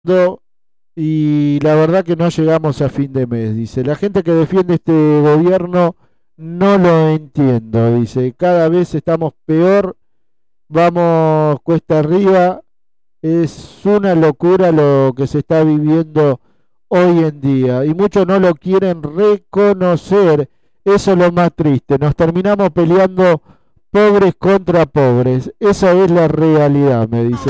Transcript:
y la verdad que no llegamos a fin de mes. Dice, la gente que defiende este gobierno no lo entiendo. Dice, cada vez estamos peor, vamos cuesta arriba. Es una locura lo que se está viviendo hoy en día y muchos no lo quieren reconocer. Eso es lo más triste. Nos terminamos peleando pobres contra pobres. Esa es la realidad, me dice.